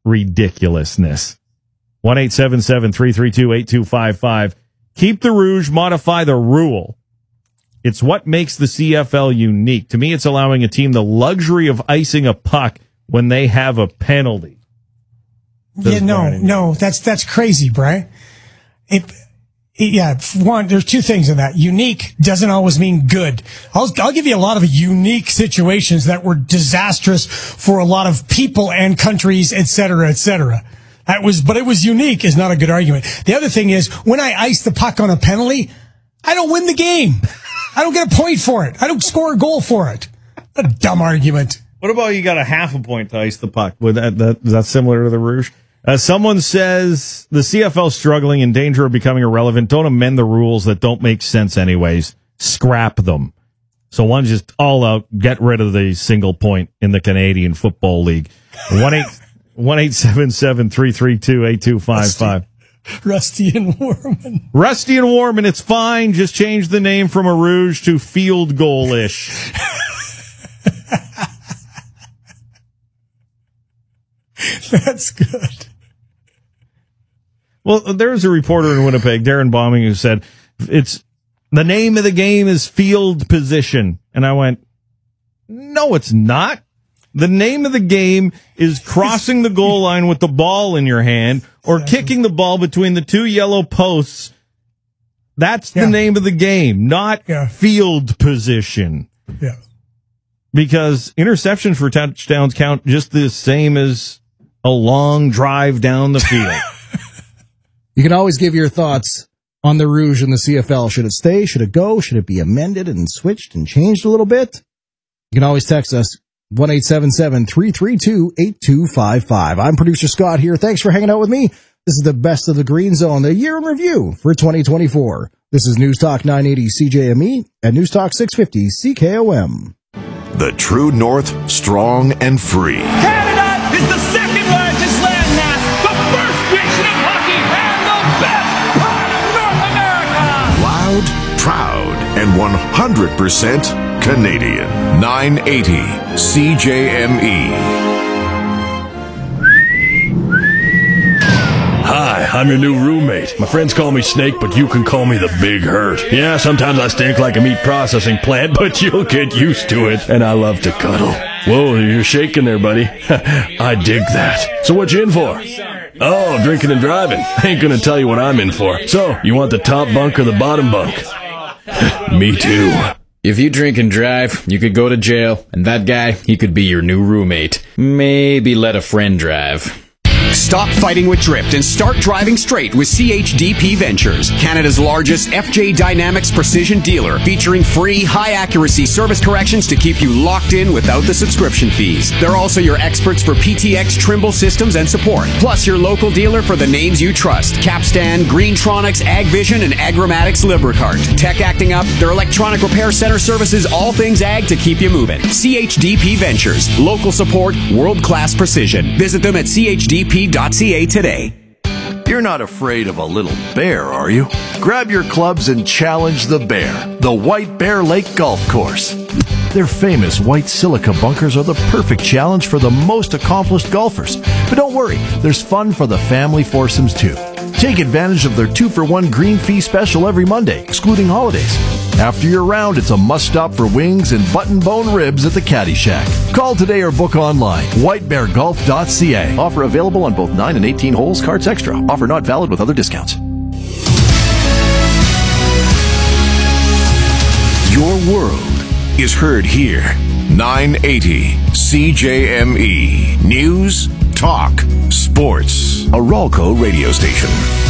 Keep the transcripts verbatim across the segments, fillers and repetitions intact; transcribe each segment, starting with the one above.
ridiculousness. one eight seven seven, three three two, eight two five five. Keep the rouge, modify the rule. It's what makes the C F L unique. To me, it's allowing a team the luxury of icing a puck when they have a penalty. Yeah, no, no, that's that's crazy, Brian. It, it, yeah, one, there's two things in that. Unique doesn't always mean good. I'll, I'll give you a lot of unique situations that were disastrous for a lot of people and countries, et cetera, et cetera. That was, but it was unique is not a good argument. The other thing is, when I ice the puck on a penalty, I don't win the game. I don't get a point for it. I don't score a goal for it. A dumb argument. What about you got a half a point to ice the puck? Would that, that, is that similar to the Rouge? Uh, someone says the C F L struggling, in danger of becoming irrelevant. Don't amend the rules that don't make sense anyways. Scrap them. So one just all out, get rid of the single point in the Canadian Football League. one eight seven seven, three three two, eight two five five. Rusty and Warman. Rusty and Warman, it's fine. Just change the name from a Rouge to Field Goal-ish. That's good. Well, there's a reporter in Winnipeg, Darren Bombing, who said it's the name of the game is field position. And I went, no, it's not. The name of the game is crossing the goal line with the ball in your hand or kicking the ball between the two yellow posts. That's the yeah. name of the game, not yeah. field position. Yeah. Because interceptions for touchdowns count just the same as a long drive down the field. You can always give your thoughts on the Rouge in the C F L. Should it stay? Should it go? Should it be amended and switched and changed a little bit? You can always text us one eight seven seven, three three two, eight two five five. I'm producer Scott here. Thanks for hanging out with me. This is the best of the Green Zone, the year in review for twenty twenty-four. This is News Talk nine eighty C J M E and News Talk six fifty C K O M. The True North, strong and free. Canada is the second largest landmass, the first nation in hockey, and the best part of North America. Loud, proud, and one hundred percent Canadian. nine eighty C J M E. Hi, I'm your new roommate. My friends call me Snake, but you can call me the Big Hurt. Yeah, sometimes I stink like a meat processing plant, but you'll get used to it. And I love to cuddle. Whoa, you're shaking there, buddy. I dig that. So what you in for? Oh, drinking and driving. I ain't gonna tell you what I'm in for. So, you want the top bunk or the bottom bunk? Me too. If you drink and drive, you could go to jail, and that guy, he could be your new roommate. Maybe let a friend drive. Stop fighting with drift and start driving straight with C H D P Ventures, Canada's largest F J Dynamics precision dealer, featuring free, high-accuracy service corrections to keep you locked in without the subscription fees. They're also your experts for P T X Trimble systems and support, plus your local dealer for the names you trust: Capstan, Greentronics, AgVision, and Agromatics Lubricart. Tech acting up, their electronic repair center services all things ag to keep you moving. C H D P Ventures, local support, world-class precision. Visit them at c h d p dot c a today. You're not afraid of a little bear, are you? Grab your clubs and challenge the bear, the White Bear Lake Golf Course. Their famous white silica bunkers are the perfect challenge for the most accomplished golfers. But don't worry, there's fun for the family foursomes too. Take advantage of their two for one green fee special every Monday, excluding holidays. After your round, it's a must-stop for wings and button-bone ribs at the Caddy Shack. Call today or book online. white bear golf dot c a. Offer available on both nine and eighteen holes, carts extra. Offer not valid with other discounts. Your world is heard here. nine eighty C J M E. News, talk, sports. A Ralco radio station.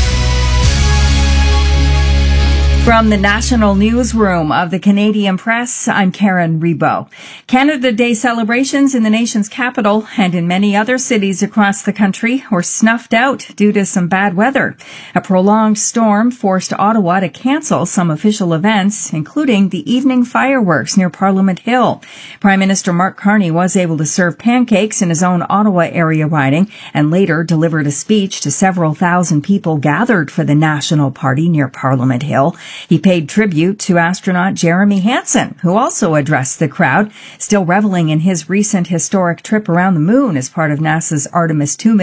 From the National Newsroom of the Canadian Press, I'm Karen Rebo. Canada Day celebrations in the nation's capital and in many other cities across the country were snuffed out due to some bad weather. A prolonged storm forced Ottawa to cancel some official events, including the evening fireworks near Parliament Hill. Prime Minister Mark Carney was able to serve pancakes in his own Ottawa area riding and later delivered a speech to several thousand people gathered for the National Party near Parliament Hill. He paid tribute to astronaut Jeremy Hansen, who also addressed the crowd, still reveling in his recent historic trip around the moon as part of NASA's Artemis two